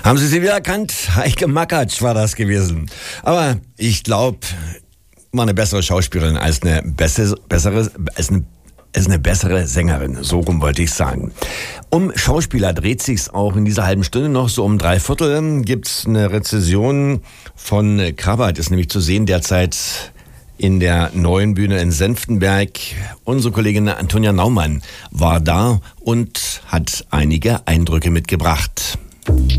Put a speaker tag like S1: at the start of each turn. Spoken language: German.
S1: Haben Sie wieder erkannt? Heike Makatsch war das gewesen. Aber ich glaube, war eine bessere Schauspielerin als eine bessere Sängerin. So rum wollte ich sagen. Um Schauspieler dreht sich's auch in dieser halben Stunde noch. So um 3/4 gibt's eine Rezession von Krabbert. Ist nämlich zu sehen derzeit in der Neuen Bühne in Senftenberg. Unsere Kollegin Antonia Naumann war da und hat einige Eindrücke mitgebracht.